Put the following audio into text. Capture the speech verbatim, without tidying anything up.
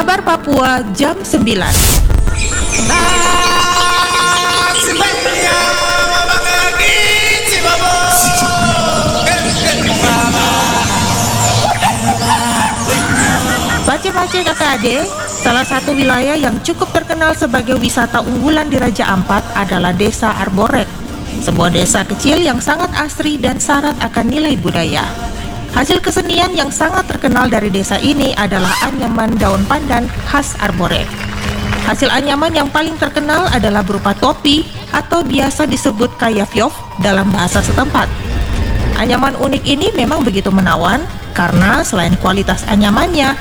Kabar Papua jam sembilan. Pace-Pace K K D, salah satu wilayah yang cukup terkenal sebagai wisata unggulan di Raja Ampat adalah Desa Arborek, sebuah desa kecil yang sangat asri dan syarat akan nilai budaya. Hasil kesenian yang sangat terkenal dari desa ini adalah anyaman daun pandan khas Arborek. Hasil anyaman yang paling terkenal adalah berupa topi atau biasa disebut kayafiov dalam bahasa setempat. Anyaman unik ini memang begitu menawan karena selain kualitas anyamannya,